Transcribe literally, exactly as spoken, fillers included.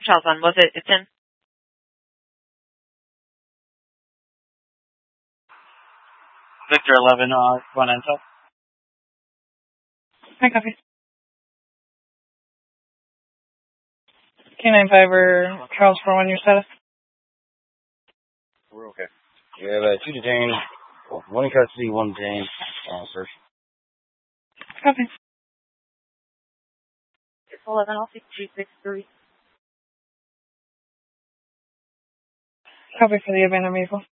Charles one, was it? It's in. Victor eleven, uh, one intel. Hi, copy. K nine five or Charles four one, your status? We're okay. We have uh, two detained, one in custody, one detained. Uh, search. Copy. eleven, I'll take two six three. Copy for the abandoned vehicle.